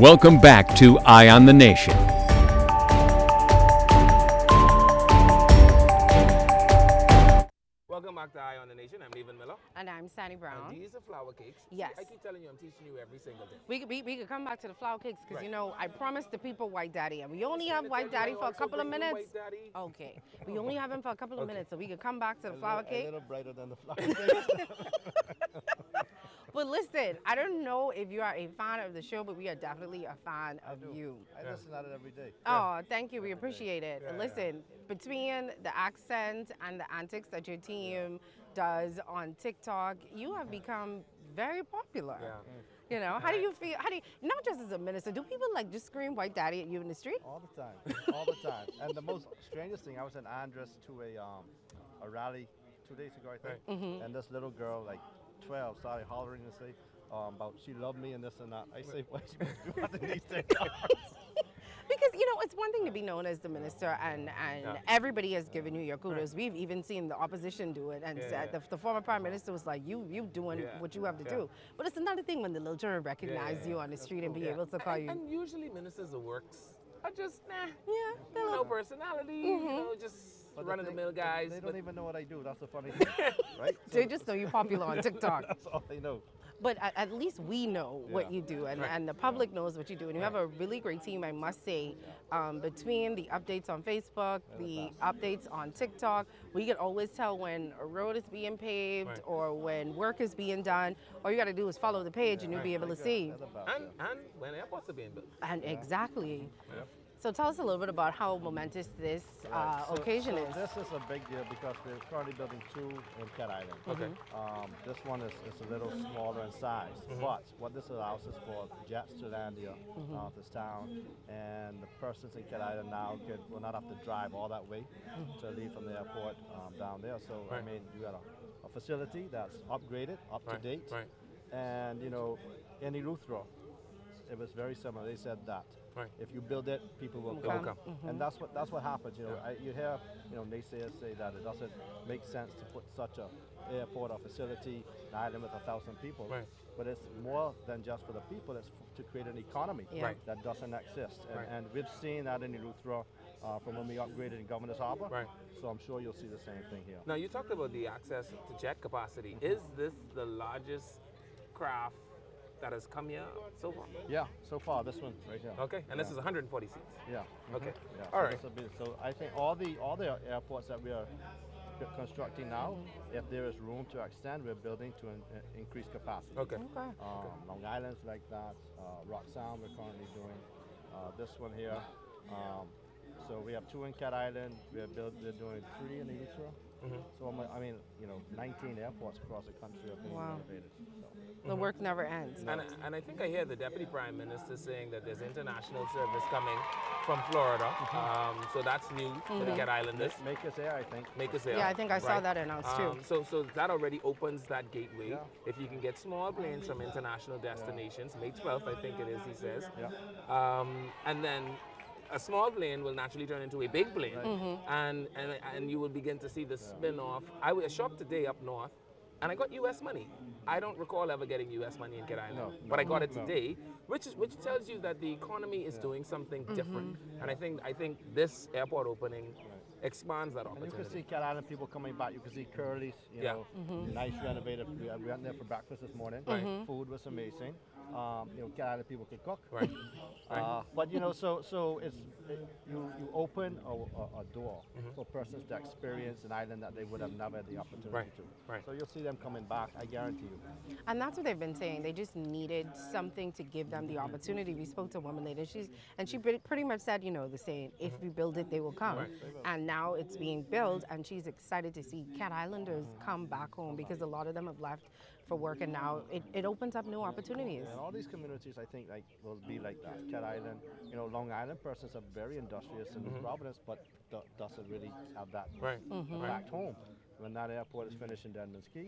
Welcome back to Eye on the Nation. Welcome back to Eye on the Nation. I'm Levan Miller. And I'm Sandy Brown. And these are flour cakes. Yes. I keep telling you I'm teaching you every single day. We could come back to the flour cakes because, Right. you know, I promised the people White Daddy, and we only Listen, have I White tell you, Daddy I for a also couple of bring you minutes. White Daddy. Okay. We only have him for a couple of Okay. minutes, so we could come back to the flour A cake. little brighter than the flower cake. But listen, I don't know if you are a fan of the show, but we are definitely a fan of you. I listen at it every day. Oh, thank you. We appreciate it. Yeah, Listen, between the accent and the antics that your team does on TikTok, you have become very popular. Yeah. You know, how do you feel? How do you, not just as a minister, do people like just scream White Daddy at you in the street? All the time. All the time. And the most strangest thing, I was in Andros to a rally 2 days ago, I think. Right. Mm-hmm. And this little girl, like 12, started hollering and say about she loved me and this and that. I say, what she do after these things? Because, you know, it's one thing to be known as the minister, and Yeah. everybody has given you your kudos. We've even seen the opposition do it, and Yeah, said yeah. The former prime minister was like, you doing Yeah, what you have to yeah. do. But it's another thing when the little children recognize yeah, you yeah. on the street and be Yeah. able to call you. And usually ministers of works are just, Yeah, they're no like- personality, you know, just But run of the mill guys. They but- don't even know what I do. That's the funny thing, right? they just know you're popular on TikTok. That's all they know. But at least we know what Yeah. you do, and, Right. and the public knows what you do. And you have a really great team, I must say. Between the updates on Facebook, the updates on TikTok, we can always tell when a road is being paved Right. or when work is being done. All you got to do is follow the page, and you'll be able to see. They're the best, And, yeah. and when airports are being built. And exactly. Yeah. So tell us a little bit about how momentous this So- occasion so is. This is a big deal because we're currently building 2 in Cat Island. Okay. This one is a little smaller in size, but what this allows is for jets to land here, this town, and the persons in Cat Island now will not have to drive all that way to leave from the airport down there. So I Right. mean, you got a facility that's upgraded, up to Right. date, Right. and you know, in Eleuthera, it was very similar. They said that. Right. If you build it, people will Will come. come. And that's what happens. You know, you hear naysayers say that it doesn't make sense to put such a airport or facility an island with 1,000 people. Right. But it's more than just for the people. It's to create an economy Yeah. Right. that doesn't exist. And, Right. and we've seen that in Eleuthera from when we upgraded in Governor's Harbor. Right. So I'm sure you'll see the same thing here. Now, you talked about the access to jet capacity. Is this the largest craft that has come here so far? Yeah. So far, this one right here. Okay, and this is 140 seats. Yeah. Okay. Yeah. All so right. this will be- so I think all the airports that we are constructing now, if there is room to extend, we're building to increase capacity. Okay. Okay. Long Island's like that. Rock Sound we're currently doing. This one here. So we have 2 in Cat Island. We're doing 3 in Eleuthera. So I mean, 19 airports across the country are being Wow. renovated. So. The work never ends. And I think I hear the Deputy Prime Minister saying that there's international service coming from Florida. So that's new to the Cat Islanders. Make us air, I think. Make us there. Yeah, I think I saw that announced too. So that already opens that gateway. Yeah. If you can get small planes from international destinations, May 12th, I think it is, he says. Yeah. And then a small plane will naturally turn into a big plane, and you will begin to see the spin-off. I was shopped today up north, and I got U.S. money. I don't recall ever getting U.S. money in Cat Island, but I got it today, which tells you that the economy is doing something different. And I think this airport opening expands that And you can opportunity. see Cat Island people coming back. You can see Curly's, Yeah. nice renovated. We went there for breakfast this morning. Right. Food was amazing. Cat Island people could cook. Right. But so you open a door for persons to experience an island that they would have never had the opportunity Right. to. Right. So you'll see them coming back. I guarantee you. And that's what they've been saying. They just needed something to give them the opportunity. We spoke to a woman later, she pretty much said, the saying, if we build it, they will come. Right. And now it's being built, and she's excited to see Cat Islanders come back home because a lot of them have left for work, and now it opens up new opportunities. And all these communities, I think, will be like that. Cat Island, Long Island persons are very industrious in Providence, but doesn't really have that Right. back home. When that airport is finished in Denman's Key,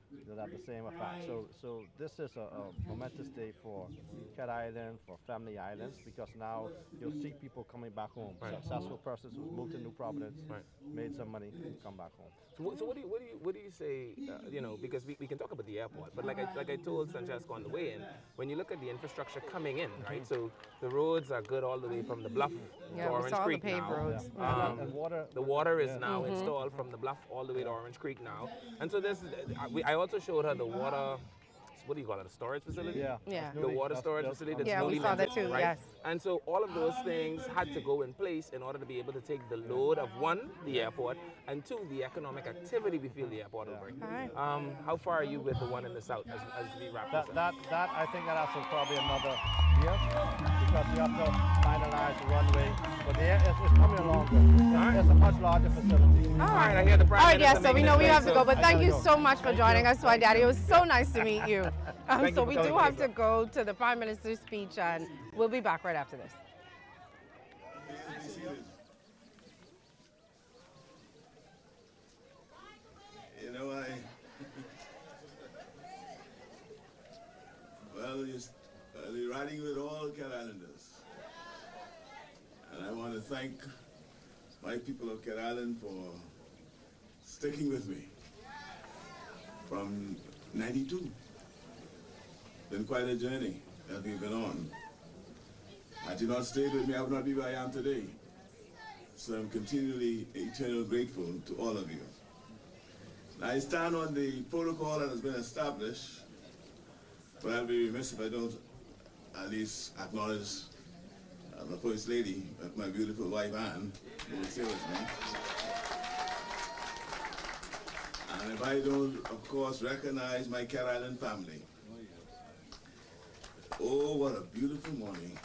It'll have the same effect. So this is a momentous day for Cat Island, for Family Islands, because now you'll see people coming back home. Right. Successful persons who moved to New Providence, Right. made some money, come back home. So what do you say? Because we can talk about the airport, but like I told Francesco on the way in, when you look at the infrastructure coming in, right? So the roads are good all the way from the bluff Yeah, to we Orange saw the Creek paved now. roads. And water. The water is yeah. now installed from the bluff all the way to Orange Creek now, and so I also showed her the water. What do you call it? A storage facility? Yeah. Yeah. that's The newly- water that's storage built facility on that's Yeah, we newly saw that minted, too, right? yes. And so all of those things had to go in place in order to be able to take the load of one, the airport, and two, the economic activity we feel the airport will bring. All right. How far are you with the one in the south as we wrap this That, up? that I think that has probably another year because you have to finalize the runway. But it's coming along good. It's a much larger facility. All right, I hear the Prime All right, Minister yes, so we making know his we way, have to so- go, but I thank gotta you go. so much for Thank joining you. us, my daddy. It was so nice to meet you. Thank you So for we coming, do have Lisa. to go to the Prime Minister's speech, and we'll be back right after this. You know, I'll be riding with all Cat Islanders. And I want to thank my people of Cat Island for sticking with me from '92. Been quite a journey that we've been on. Had you not stayed with me, I would not be where I am today. So I'm continually eternally grateful to all of you. Now, I stand on the protocol that has been established, but I'll be remiss if I don't at least acknowledge the First Lady, my beautiful wife Anne, who is here with me. And if I don't, of course, recognize my Cat Island family. Oh, what a beautiful morning.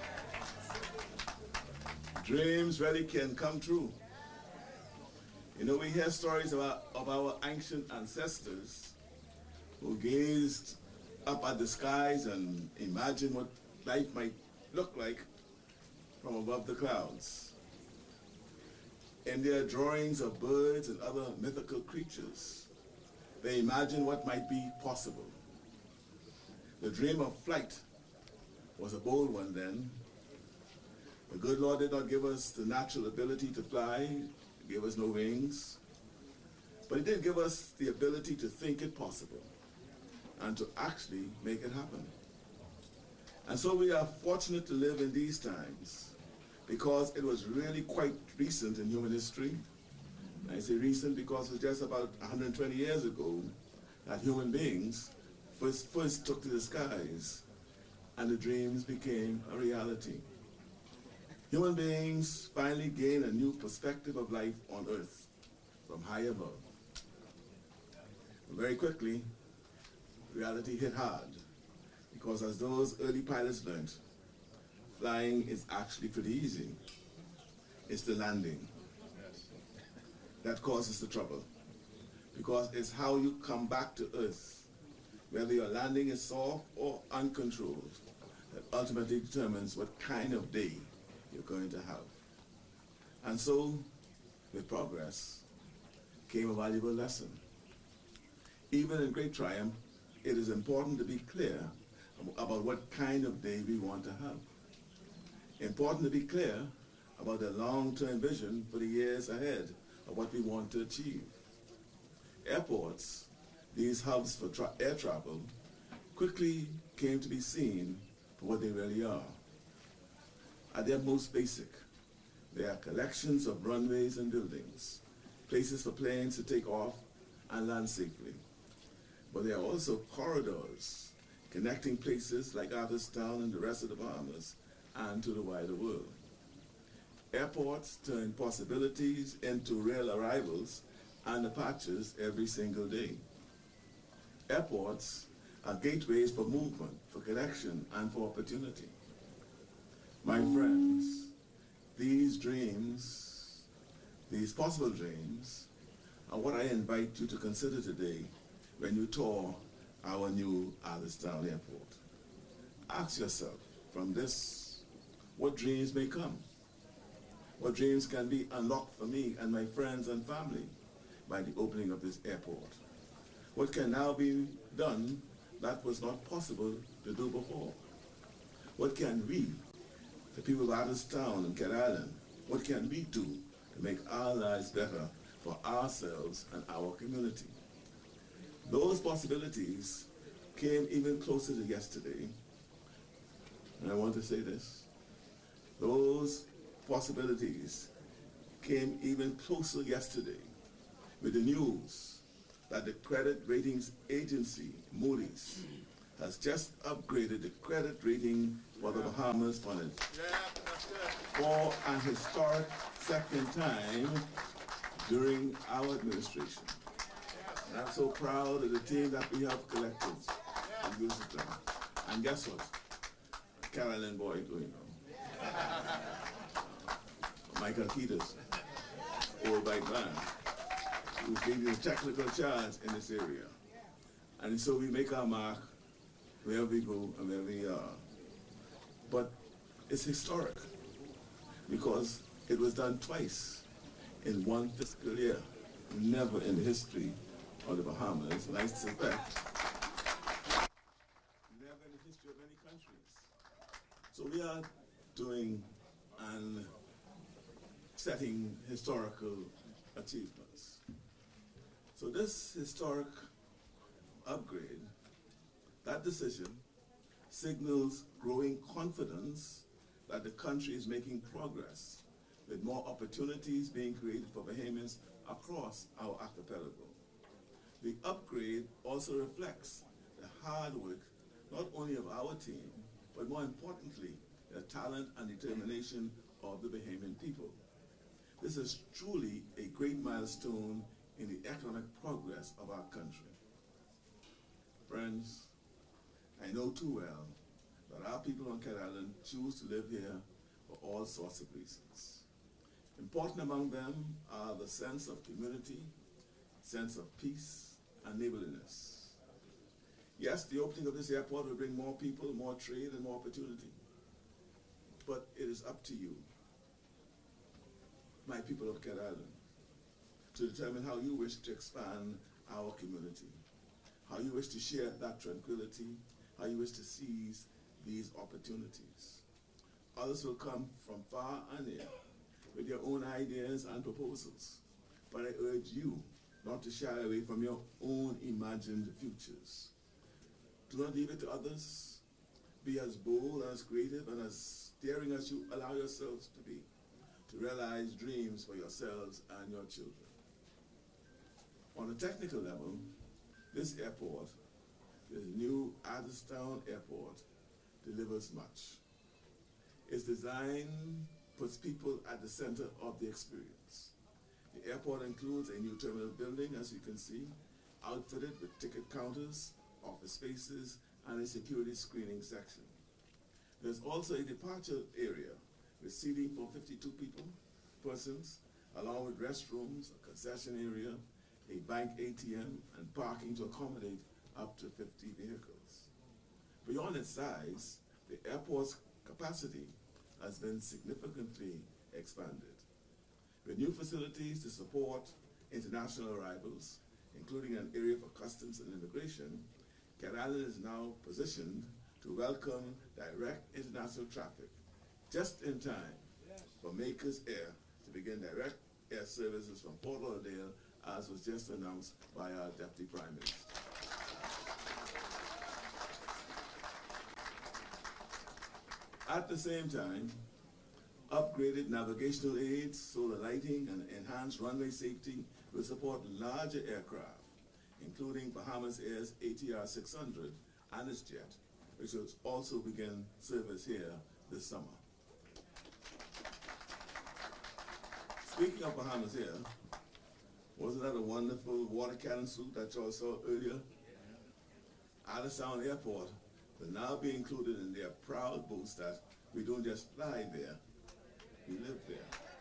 Dreams really can come true. You know, we hear stories of our ancient ancestors who gazed up at the skies and imagined what life might look like from above the clouds. In their drawings of birds and other mythical creatures, they imagined what might be possible. The dream of flight was a bold one then. The good Lord did not give us the natural ability to fly, He gave us no wings, but He did give us the ability to think it possible and to actually make it happen. And so we are fortunate to live in these times because it was really quite recent in human history. I say recent because it was just about 120 years ago that human beings first took to the skies and the dreams became a reality. Human beings finally gained a new perspective of life on Earth from high above. Very quickly, reality hit hard because as those early pilots learned, flying is actually pretty easy. It's the landing that causes the trouble because it's how you come back to Earth, whether your landing is soft or uncontrolled, that ultimately determines what kind of day you're going to have. And so, with progress, came a valuable lesson. Even in great triumph, it is important to be clear about what kind of day we want to have. Important to be clear about the long-term vision for the years ahead of what we want to achieve. Airports, these hubs for air travel, quickly came to be seen for what they really are. At their most basic, they are collections of runways and buildings, places for planes to take off and land safely. But they are also corridors connecting places like Arthurstown and the rest of the Bahamas and to the wider world. Airports turn possibilities into real arrivals and departures every single day. Airports are gateways for movement, for connection, and for opportunity. My friends, these dreams, these possible dreams, are what I invite you to consider today when you tour our new Arthurstown Airport. Ask yourself from this, what dreams may come? What dreams can be unlocked for me and my friends and family by the opening of this airport? What can now be done that was not possible to do before? What can we, the people of Adderstown and Cat Island, what can we do to make our lives better for ourselves and our community? Those possibilities came even closer to yesterday. And I want to say this. Those possibilities came even closer yesterday with the news that the credit ratings agency, Moody's, has just upgraded the credit rating for the Bahamas for an historic second time during our administration. And I'm so proud of the team that we have collected in Houston. And guess what? Carolyn Boyd doing Michael Keaters, old bike man, who's leading the technical charge in this area. And so we make our mark wherever we go and wherever we are. But it's historic because it was done twice in one fiscal year. Never in the history of the Bahamas, and I suspect never in the history of any countries. So we are doing and setting historical achievements. So this historic upgrade, that decision, signals growing confidence that the country is making progress, with more opportunities being created for Bahamians across our archipelago. The upgrade also reflects the hard work not only of our team, but more importantly, the talent and determination of the Bahamian people. This is truly a great milestone in the economic progress of our country. Friends, I know too well that our people on Cat Island choose to live here for all sorts of reasons. Important among them are the sense of community, sense of peace, and neighborliness. Yes, the opening of this airport will bring more people, more trade, and more opportunity. But it is up to you, my people of Cat Island, to determine how you wish to expand our community, how you wish to share that tranquility, how you wish to seize these opportunities. Others will come from far and near with their own ideas and proposals, but I urge you not to shy away from your own imagined futures. Do not leave it to others. Be as bold, as creative, and as daring as you allow yourselves to be, to realize dreams for yourselves and your children. On a technical level, this airport, the new Adderstown Airport, delivers much. Its design puts people at the center of the experience. The airport includes a new terminal building, as you can see, outfitted with ticket counters, office spaces, and a security screening section. There's also a departure area with seating for 52 persons, along with restrooms, a concession area, a bank ATM, and parking to accommodate up to 50 vehicles. Beyond its size, the airport's capacity has been significantly expanded, with new facilities to support international arrivals, including an area for customs and immigration. Cat Island is now positioned to welcome direct international traffic just in time for Makers Air to begin direct air services from Port Lauderdale, as was just announced by our Deputy Prime Minister. At the same time, upgraded navigational aids, solar lighting, and enhanced runway safety will support larger aircraft, including Bahamas Air's ATR 600 and its jet, which will also begin service here this summer. Speaking of Bahamas Air, wasn't that a wonderful water cannon suit that y'all saw earlier? Adderstown Airport will now be included in their proud boast that we don't just fly there, we live there.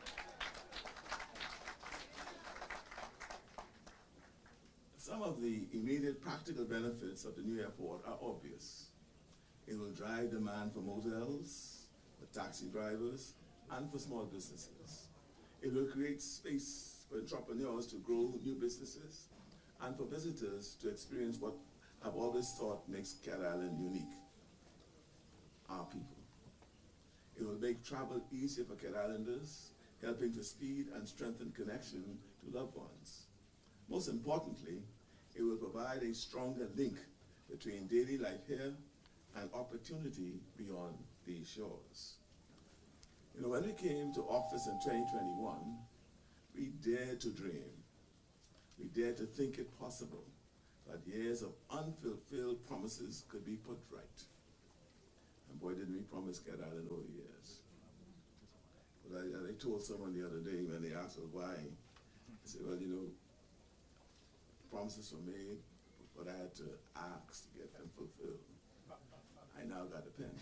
Some of the immediate practical benefits of the new airport are obvious. It will drive demand for motels, for taxi drivers, and for small businesses. It will create space for entrepreneurs to grow new businesses and for visitors to experience what I've always thought makes Cat Island unique: our people. It will make travel easier for Cat Islanders, helping to speed and strengthen connection to loved ones. Most importantly, it will provide a stronger link between daily life here and opportunity beyond these shores. You know, when we came to office in 2021, we dared to dream. We dared to think it possible that years of unfulfilled promises could be put right. And boy, didn't we promise Cat Island over the years. But I told someone the other day when they asked me why, I said, well, you know, promises were made, but I had to ask to get them fulfilled. I now got a pen.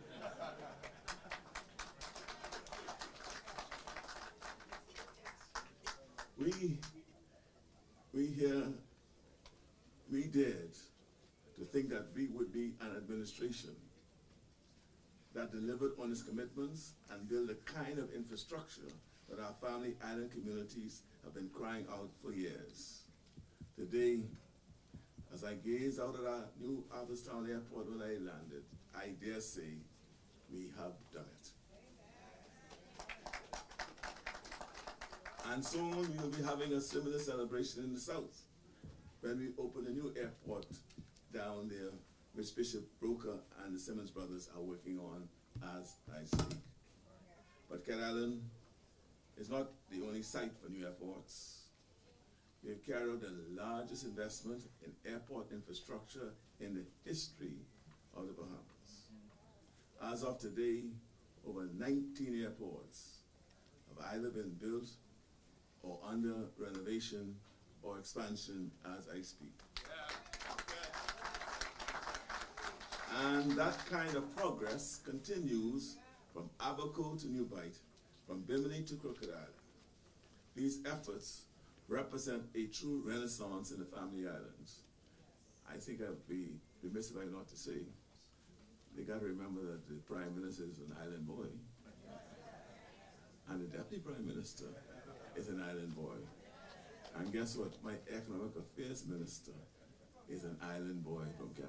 We dared to think that we would be an administration that delivered on its commitments and build the kind of infrastructure that our family island communities have been crying out for years. Today, as I gaze out at our new Arthurstown Airport when I landed, I dare say we have done it. And soon we will be having a similar celebration in the south when we open a new airport down there, which Bishop Broker and the Simmons brothers are working on as I speak. But Cat Island is not the only site for new airports. We have carried out the largest investment in airport infrastructure in the history of the Bahamas. As of today, over 19 airports have either been built or under renovation or expansion as I speak. And that kind of progress continues from Abaco to New Bight, from Bimini to Crooked Island. These efforts represent a true renaissance in the Family Islands. I think I'd be remiss if I not to say, they got to remember that the Prime Minister is an island boy, and the Deputy Prime Minister is an island boy. And guess what? My Economic Affairs Minister is an island boy from Cat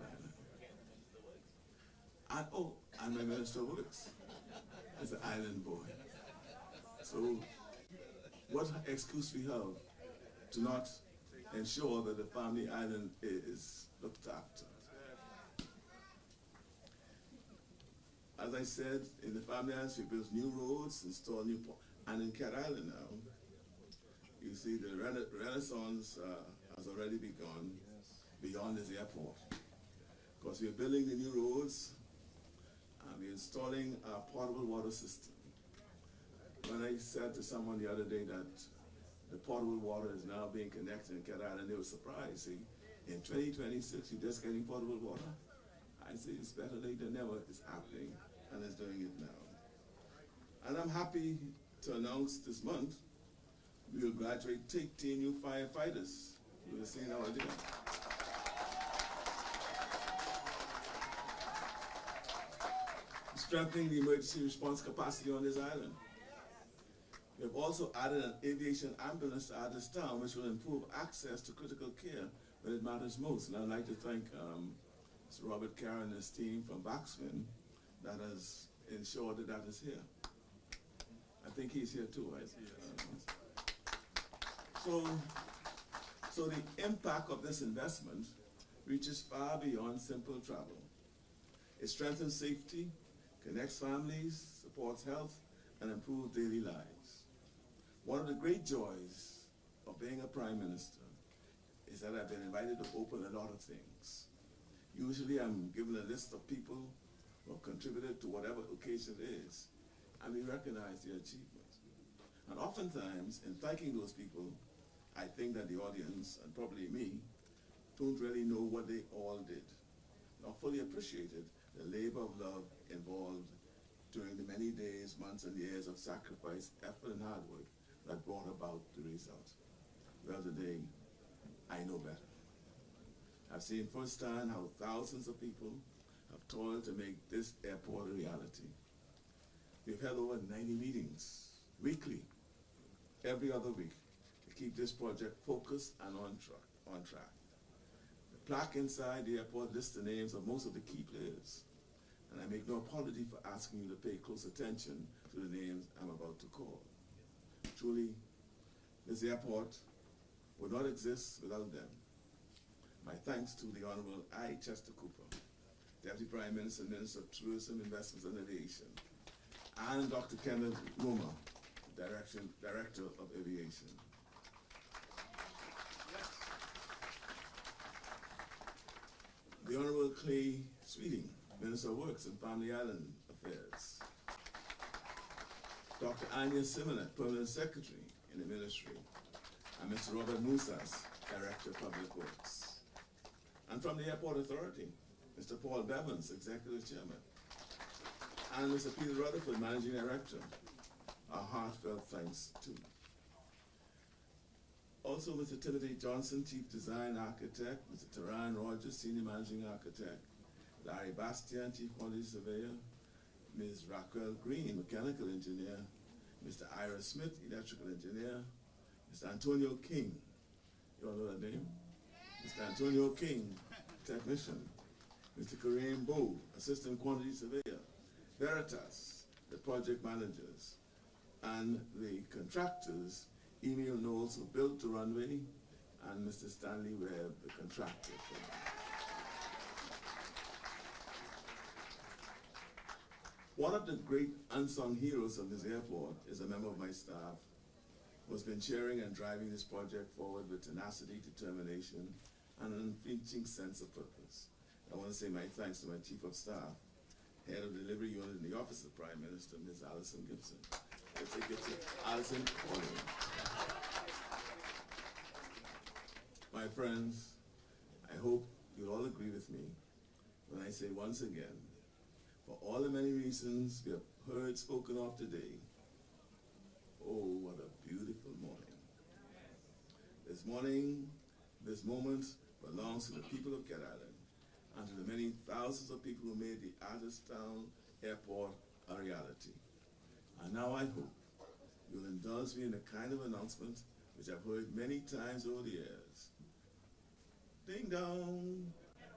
Island. And my Minister of Works is an island boy. So what excuse we have to not ensure that the Family Island is looked after? As I said, in the Family Islands we built new roads, installed new and in Cat Island now, you see the renaissance has already begun beyond this airport. Because we're building the new roads and we're installing a potable water system. When I said to someone the other day that the potable water is now being connected in Cat Island, they were surprised. See, in 2026, you're just getting potable water. I say it's better late than never. It's happening, and it's doing it now. And I'm happy to announce this month we will graduate 18 new firefighters. You will see how I do. Strengthening the emergency response capacity on this island. We have also added an aviation ambulance to Arthurstown, which will improve access to critical care when it matters most. And I'd like to thank Mr. Robert Carr and his team from Baxman that has ensured that that is here. I think he's here too, right? So the impact of this investment reaches far beyond simple travel. It strengthens safety, connects families, supports health, and improves daily lives. One of the great joys of being a Prime Minister is that I've been invited to open a lot of things. Usually I'm given a list of people who have contributed to whatever occasion it is, and we recognize their achievements. And oftentimes, in thanking those people, I think that the audience, and probably me, don't really know what they all did, nor fully appreciated the labor of love involved during the many days, months, and years of sacrifice, effort, and hard work that brought about the result. Well, today, I know better. I've seen firsthand how thousands of people have toiled to make this airport a reality. We've held over 90 meetings, weekly, every other week, to keep this project focused and on track. on track. The plaque inside the airport lists the names of most of the key players, and I make no apology for asking you to pay close attention to the names I'm about to call. Truly, this airport would not exist without them. My thanks to the Honorable I. Chester Cooper, Deputy Prime Minister, Minister of Tourism, Investments and Aviation, and Dr. Kenneth Roma, Director of Aviation. The Honorable Clay Sweeting, Minister of Works and Family Island Affairs. Dr. Anya Simonet, Permanent Secretary in the Ministry, and Mr. Robert Musas, Director of Public Works. And from the Airport Authority, Mr. Paul Bevans, Executive Chairman, and Mr. Peter Rutherford, Managing Director. Our heartfelt thanks too. Also, Mr. Timothy Johnson, Chief Design Architect, Mr. Taran Rogers, Senior Managing Architect, Larry Bastian, Chief Quantity Surveyor, Ms. Raquel Green, Mechanical Engineer, Mr. Ira Smith, Electrical Engineer, Mr. Antonio King, you all know that name? Mr. Antonio King, Technician, Mr. Kareem Bowe, Assistant Quantity Surveyor, Veritas, the Project Managers, and the contractors, Emil Knowles, who built the runway, and Mr. Stanley Webb, the contractor. One of the great unsung heroes of this airport is a member of my staff who has been cheering and driving this project forward with tenacity, determination, and an unflinching sense of purpose. I want to say my thanks to my Chief of Staff, Head of Delivery Unit in the Office of Prime Minister, Ms. Alison Gibson. Alison Pauling. My friends, I hope you'll all agree with me when I say once again, for all the many reasons we have heard spoken of today, oh, what a beautiful morning. This morning, this moment belongs to the people of Cat Island and to the many thousands of people who made the Artistown Airport a reality. And now I hope you'll indulge me in a kind of announcement which I've heard many times over the years. Ding dong!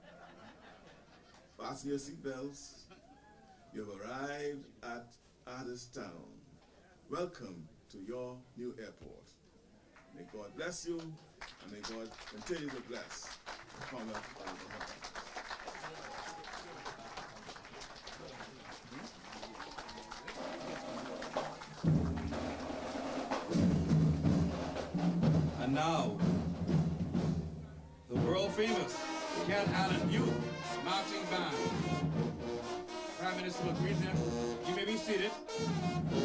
Fasten your seatbelts. You've arrived at Artistown. Welcome to your new airport. May God bless you, and may God continue to bless the Commonwealth of Ireland. And now, the world famous Cat Island Youth Marching Band. Prime Minister will greet them. You may be seated.